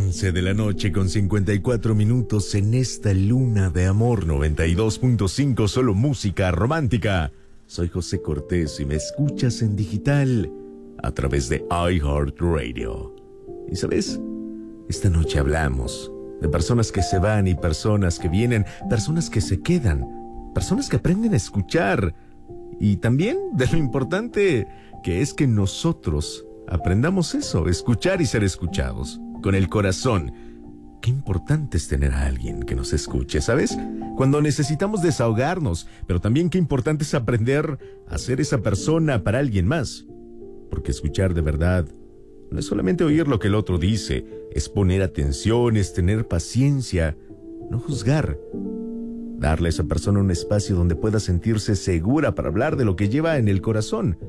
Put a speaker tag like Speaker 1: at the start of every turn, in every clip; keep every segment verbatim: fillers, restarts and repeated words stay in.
Speaker 1: once de la noche con cincuenta y cuatro minutos en esta luna de amor noventa y dos punto cinco, solo música romántica. Soy José Cortés y me escuchas en digital a través de iHeartRadio. ¿Y sabes? Esta noche hablamos de personas que se van y personas que vienen, personas que se quedan, personas que aprenden a escuchar y también de lo importante que es que nosotros aprendamos eso, escuchar y ser escuchados, con el corazón. Qué importante es tener a alguien que nos escuche, ¿sabes? Cuando necesitamos desahogarnos, pero también qué importante es aprender a ser esa persona para alguien más. Porque escuchar de verdad no es solamente oír lo que el otro dice, es poner atención, es tener paciencia, no juzgar. Darle a esa persona un espacio donde pueda sentirse segura para hablar de lo que lleva en el corazón.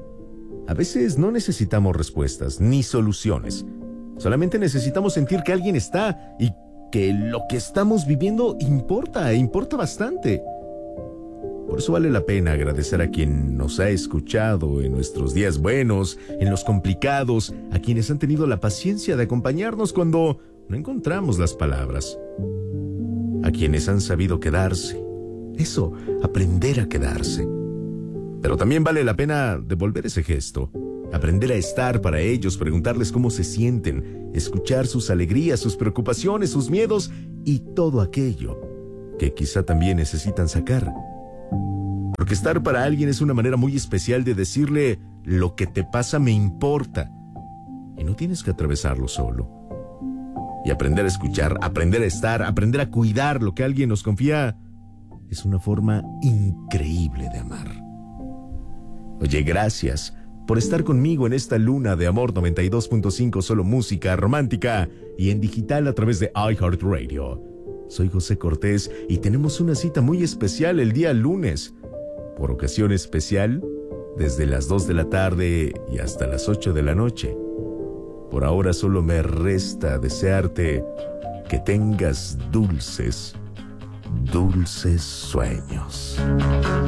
Speaker 1: A veces no necesitamos respuestas ni soluciones. Solamente necesitamos sentir que alguien está y que lo que estamos viviendo importa, e importa bastante. Por eso vale la pena agradecer a quien nos ha escuchado en nuestros días buenos, en los complicados, a quienes han tenido la paciencia de acompañarnos cuando no encontramos las palabras. A quienes han sabido quedarse. Eso, aprender a quedarse. Pero también vale la pena devolver ese gesto, aprender a estar para ellos, preguntarles cómo se sienten, escuchar sus alegrías, sus preocupaciones, sus miedos y todo aquello que quizá también necesitan sacar. Porque estar para alguien es una manera muy especial de decirle lo que te pasa me importa y no tienes que atravesarlo solo. Y aprender a escuchar, aprender a estar, aprender a cuidar lo que alguien nos confía es una forma increíble de amar. Oye, gracias por estar conmigo en esta luna de amor noventa y dos punto cinco, solo música romántica y en digital a través de iHeartRadio. Soy José Cortés y tenemos una cita muy especial el día lunes. Por ocasión especial, desde las dos de la tarde y hasta las ocho de la noche. Por ahora solo me resta desearte que tengas dulces, dulces sueños.